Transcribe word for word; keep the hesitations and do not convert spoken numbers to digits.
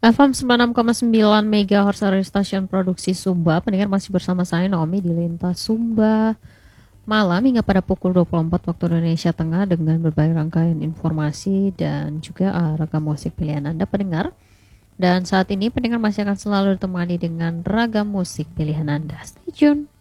F M sembilan puluh enam koma sembilan megahertz dari stasiun produksi Sumba. Pendengar masih bersama saya Naomi di Lintas Sumba malam hingga pada pukul dua puluh empat waktu Indonesia Tengah dengan berbagai rangkaian informasi dan juga uh, ragam musik pilihan Anda pendengar. Dan saat ini pendengar masih akan selalu ditemani dengan ragam musik pilihan Anda. Stay tune.